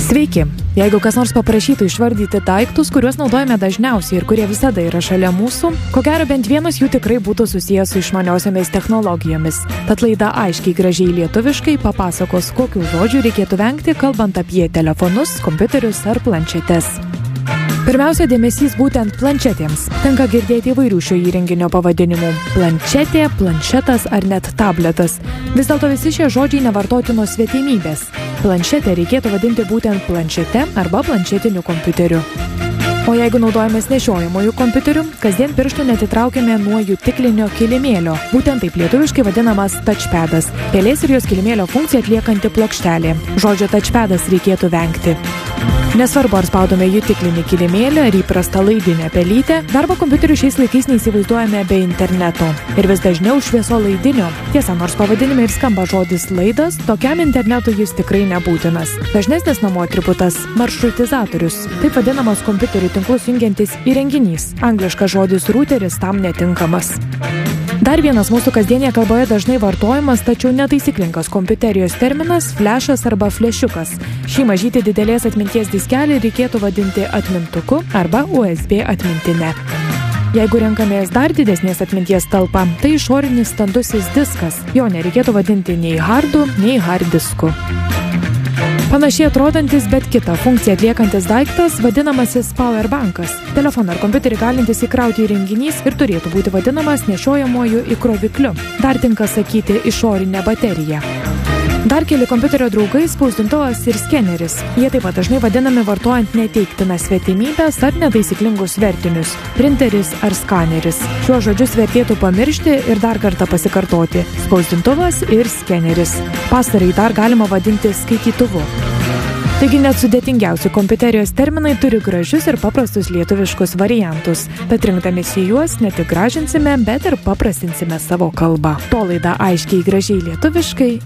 Sveiki! Jeigu kas nors paprašytų išvardyti daiktus, kuriuos naudojame dažniausiai ir kurie visada yra šalia mūsų, ko gero bent vienas jų tikrai būtų susijęs su išmaniosiomis technologijomis. Tad laida aiškiai gražiai lietuviškai papasakos, kokių žodžių reikėtų vengti, kalbant apie telefonus, kompiuterius ar planšetes. Pirmiausia, dėmesys būtent planšetėms. Tenka girdėti įvairių šio įrenginio pavadinimų. Planšetė, planšetas ar net tabletas. Vis dėlto visi šie žodžiai nevartotinos svetimybės. Planšetę reikėtų vadinti būtent planšete arba planšetiniu kompiuteriu. O jeigu naudojamės nešiojamųjų kompiuterių, kasdien pirštų netitraukiame nuo jutiklinio kilimėlio. Būtent taip lietuviškai vadinamas touchpadas. Pelės ir jos kilimėlio funkciją atliekanti plokštelė. Žodžio touchpadas reikėtų vengti. Nesvarbu, ar spaudome jutiklinį kilimėlį ar įprastą laidinę pelytę, darbo kompiuterių šiais laikais neįsivaizduojame be interneto. Ir vis dažniau šviesolaidinio. Tiesa, nors pavadinime ir skamba žodis laidas, tokiam internetui jis tikrai nebūtinas. Dažnesnis namų atributas – maršrutizatorius. Taip vadinamas kompiuterių tinklus jungiantis įrenginys. Angliškas žodis routeris tam netinkamas. Dar vienas mūsų kasdienėje kalboje dažnai vartojamas, tačiau netaisyklingas kompiuterijos terminas – flešas arba flešiukas. Šį mažytį didelės atminties diskelį reikėtų vadinti atmintuku arba USB atmintine. Jeigu renkamės dar didesnės atminties talpą, tai išorinis standusis diskas. Jo nereikėtų vadinti nei hardu, nei hard disku. Panašiai atrodantis, bet kitą funkciją atliekantis daiktas vadinamasis powerbankas. Telefoną ar kompiuterį galintis įkrauti įrenginys ir turėtų būti vadinamas nešiojamuoju įkrovikliu. Dar tinka sakyti išorinė baterija. Dar keli kompiuterio draugai – spausdintuvas ir skeneris. Jie taip pat dažnai vadinami vartojant neteiktinas svetimybes ar netaisyklingus vertinius – printeris ar skaneris. Šiuos žodžius vertėtų pamiršti ir dar kartą pasikartoti – spausdintuvas ir skeneris. Pastarąjį dar galima vadinti skaitytuvu. Taigi net sudėtingiausi kompiuterijos terminai turi gražius ir paprastus lietuviškus variantus. Tad rinkdamiesi juos ne tik gražinsime, bet ir paprastinsime savo kalbą. To laida aiškiai gražiai lietuviškai